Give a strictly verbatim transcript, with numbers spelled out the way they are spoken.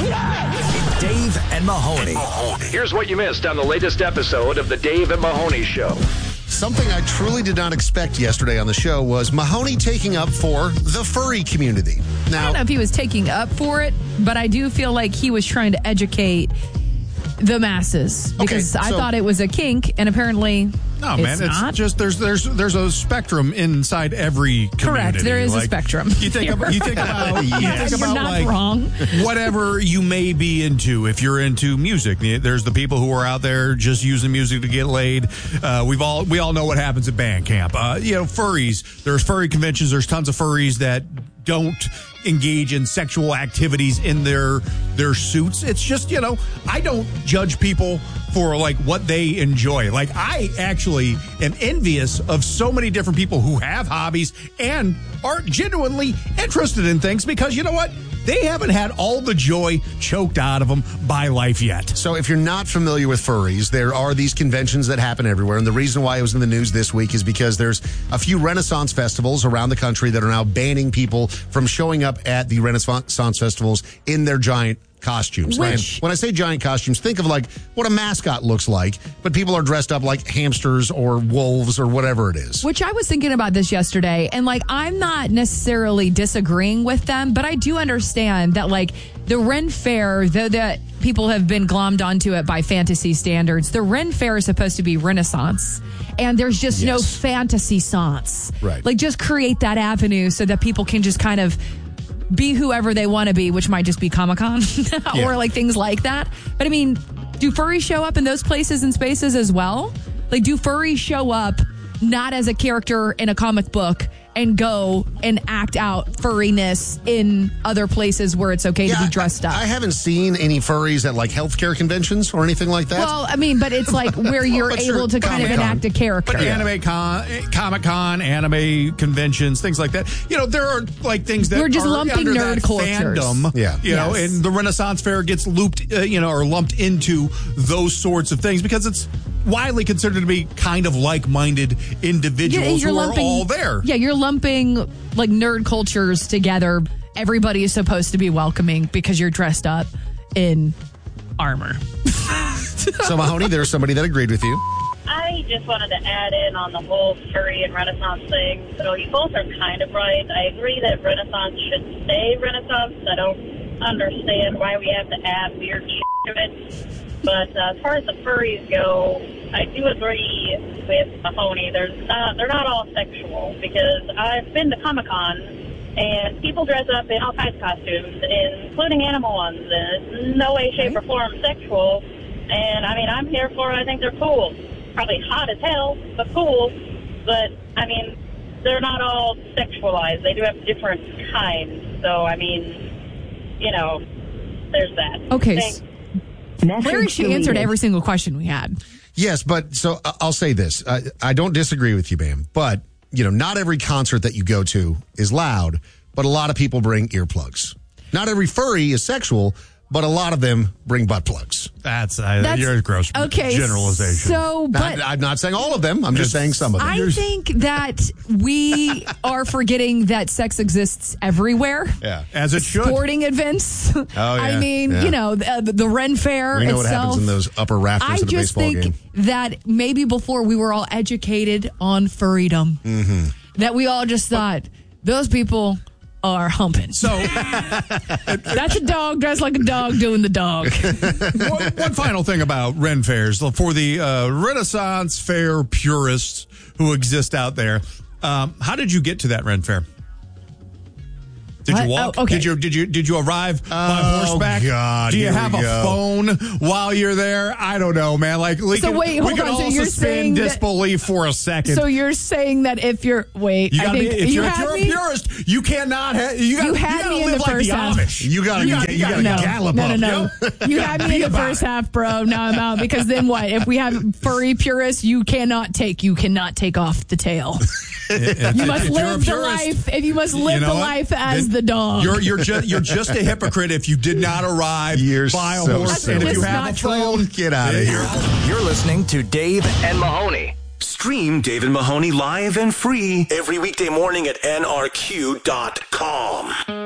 Dave and Mahoney. Here's what you missed on the latest episode of the Dave and Mahoney Show. Something I truly did not expect yesterday on the show was Mahoney taking up for the furry community. Now, I don't know if he was taking up for it, but I do feel like he was trying to educate the masses because Okay, I so- thought it was a kink, and apparently No, it's man, it's not. just there's there's there's a spectrum inside every community. Correct, there is a Like, spectrum. You think about you think about you Yes, think you're about not like wrong. whatever you may be into. If you're into music, there's the people who are out there just using music to get laid. Uh, we've all we all know what happens at band camp. Uh, you know, furries. There's furry conventions. There's tons of furries that don't engage in sexual activities in their their suits. It's just, you know, I don't judge people for like what they enjoy. Like, I actually am envious of so many different people who have hobbies and are genuinely interested in things because, you know what? They haven't had all the joy choked out of them by life yet. So if you're not familiar with furries, there are these conventions that happen everywhere. And the reason why it was in the news this week is because there's a few Renaissance festivals around the country that are now banning people from showing up at the Renaissance festivals in their giant costumes. Which- And when I say giant costumes, think of like what a mascot looks like, but people are dressed up like hamsters or wolves or whatever it is. Which I was thinking about this yesterday, and like I'm not necessarily disagreeing with them, but I do understand that like the Ren Fair, though that people have been glommed onto it by fantasy standards, the Ren Fair is supposed to be Renaissance, and there's just no Yes. fantasy sance. Right. Like just create that avenue so that people can just kind of be whoever they want to be, which might just be Comic-Con Yeah. or like things like that. But I mean, do furries show up in those places and spaces as well? Like, do furries show up not as a character in a comic book and go and act out furriness in other places where it's okay to be dressed I, up? I haven't seen any furries at like healthcare conventions or anything like that. Well, I mean, but it's like where you're But you're able to kind of Comic-Con. enact a character. But anime con, Comic Con, anime conventions, things like that. You know, there are like things that We're just are lumping under nerd that cultures. fandom. Yeah. you know, Yes. and the Renaissance Fair gets looped, uh, you know, or lumped into those sorts of things because it's widely considered to be kind of like-minded individuals who are all there. Yeah, you're lumping like nerd cultures together. Everybody is supposed to be welcoming because you're dressed up in armor. So, Mahoney, there's somebody that agreed with you. I just wanted to add in on the whole furry and Renaissance thing. So you both are kind of right. I agree that Renaissance should stay Renaissance. I don't understand why we have to add weird shit to it. But uh, as far as the furries go, I do agree with Mahoney. There's not, they're not all sexual because I've been to Comic-Con and people dress up in all kinds of costumes, including animal ones. And it's no way, shape, or form sexual. And, I mean, I'm here for it. I think they're cool. Probably hot as hell, but cool. But, I mean, they're not all sexualized. They do have different kinds. So, I mean, you know, there's that. Okay. Thanks. Larry, she answered every single question we had. Yes, but so I- I'll say this. I, I don't disagree with you, Bam, but, you know, not every concert that you go to is loud, but a lot of people bring earplugs. Not every furry is sexual, but a lot of them bring butt plugs. That's, uh, That's- you're a gross okay, generalization. So, but I, I'm not saying all of them. I'm just saying some of them. I think that we are forgetting that sex exists everywhere. Yeah. As it should. Sporting events. Oh, yeah, I mean, yeah. you know, the, the Ren Fair We know what itself. happens in those upper rafters I of a just baseball think game. that maybe before we were all educated on furrydom, Mm-hmm. that we all just thought those people are humping. So, That's a dog dressed like a dog doing the dog. one, one final thing about Ren Fairs for the uh, Renaissance Fair purists who exist out there. Um, how did you get to that Ren Fair? Did What? you walk? Oh, okay. Did you did you did you arrive by Oh, horseback? God, Do you here have we a go. phone while you're there? I don't know, man. Like, we So can, wait, we hold can on. So all you're suspend saying that- disbelief for a second. So you're saying that if you're wait, you I gotta think be, if you you're, if had you're me. a purist, you cannot have. You, got, You you had gotta me in live the like first the half. Amish. You gotta, You you gotta- gotta, you gotta no, gallop no, up. no, no. You had me be in the about first it. half, bro. Now I'm out because then what? If we have furry purists, you cannot take. You cannot take off the tail. You must If you're a live the purist, life. If you must live you know the what? life as Then the dog. You're you're just you're just a hypocrite if you did not arrive You're by a so horse, silly. and if you That's have a just not phone, Get out of here. You're listening to Dave And Mahoney. Stream Dave and Mahoney live and free every weekday morning at N R Q dot com.